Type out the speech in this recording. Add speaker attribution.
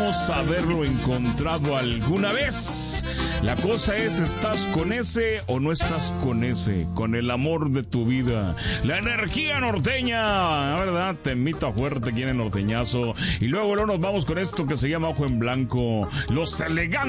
Speaker 1: creemos haberlo encontrado alguna vez. La cosa es, ¿estás con ese o no estás con ese? Con el amor de tu vida. La energía norteña, la verdad, te invito a fuerte aquí en el norteñazo. Y luego nos vamos con esto que se llama Ojo en Blanco. Los elegantes